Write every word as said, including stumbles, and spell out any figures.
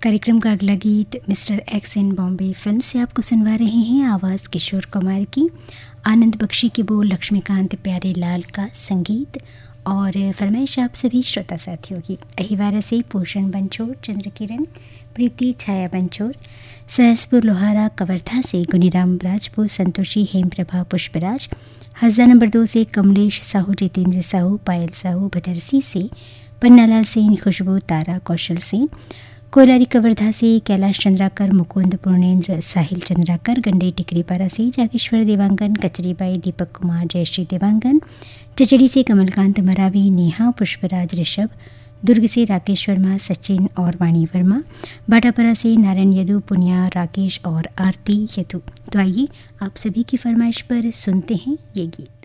कार्यक्रम का अगला गीत मिस्टर एक्स इन बॉम्बे फिल्म से आपको सुनवा रहे हैं। आवाज़ किशोर कुमार की, आनंद बख्शी के बोल, लक्ष्मीकांत प्यारे लाल का संगीत और फरमाइश आप सभी श्रोता साथियों की। अहिवारा से पोषण बंचोर, चंद्रकिरण प्रीति छाया बंचोर, सहसपुर लोहारा कवर्धा से गुनीराम राजपूत, संतोषी हेमप्रभा पुष्पराज, हसदा नंबर दो से कमलेश साहू, जितेंद्र साहू, पायल साहू, भदरसी से पन्नालाल सेन, खुशबू, तारा, कौशल सेन, कोलारी कवर्धा से कैलाश चंद्राकर, मुकुंद, पूर्णेंद्र, साहिल चंद्राकर, गंडई टिकरीपारा से जागेश्वर देवांगन, कचरीबाई, दीपक कुमार, जयश्री देवांगन, चचड़ी से कमलकांत मरावी, नेहा, पुष्पराज, ऋषभ, दुर्ग से राकेश वर्मा, सचिन और वाणी वर्मा, बाटापरा से नारायण यदु, पुनिया, राकेश और आरती यदु। तो आइए आप सभी की फरमाइश पर सुनते हैं ये गीत।